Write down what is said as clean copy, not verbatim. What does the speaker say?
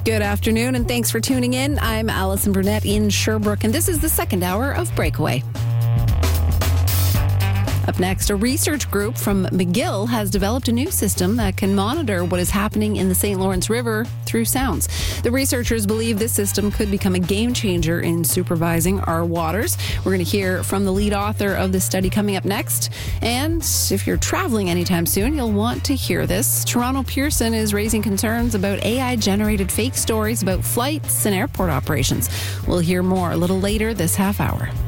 Good afternoon, and thanks for tuning in. I'm Allison Burnett in Sherbrooke, and this is the second hour of Breakaway. Up next, a research group from McGill has developed a new system that can monitor what is happening in the St. Lawrence River through sounds. The researchers believe this system could become a game changer in supervising our waters. We're going to hear from the lead author of this study coming up next. And if you're traveling anytime soon, you'll want to hear this. Toronto Pearson is raising concerns about AI-generated fake stories about flights and airport operations. We'll hear more a little later this half hour.